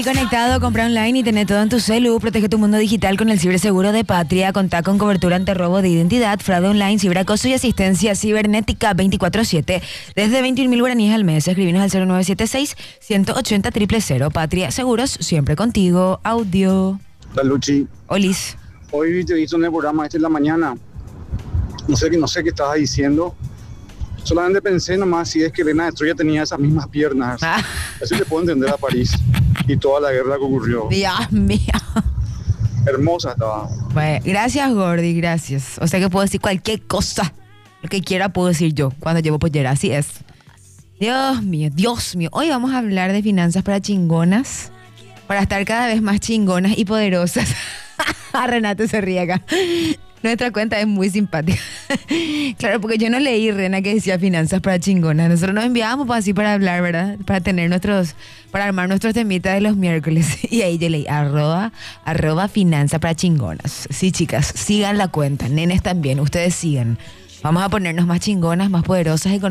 conectado, compra online y tener todo en tu celu. Protege tu mundo digital con el ciberseguro de Patria. Contá con cobertura ante robo de identidad, fraude online, ciberacoso y asistencia cibernética 24/7. Desde 21.000 guaraníes al mes. Escribinos al 0976-180-000. Patria Seguros, siempre contigo. Audio. Hola, Luchi. Olis. Hoy te hizo en el programa en la mañana. No sé qué estabas diciendo. Solamente pensé nomás si es que Elena de Troya tenía esas mismas piernas. Así le puedo entender a París y toda la guerra que ocurrió. Dios mío. Hermosa estaba. Bueno, gracias, Gordy, gracias. O sea que puedo decir cualquier cosa. Lo que quiera puedo decir yo cuando llevo pollera, así es. Dios mío, Dios mío. Hoy vamos a hablar de finanzas para chingonas. Para estar cada vez más chingonas y poderosas. Renato se ríe acá. Nuestra cuenta es muy simpática. Claro, porque yo no leí, Rena, que decía finanzas para chingonas. Nosotros nos enviábamos así para hablar, ¿verdad? Para tener para armar nuestros temitas de los miércoles. Y ahí yo leí arroba finanzas para chingonas. Sí, chicas, sigan la cuenta. Nenes también, ustedes sigan. Vamos a ponernos más chingonas, más poderosas y con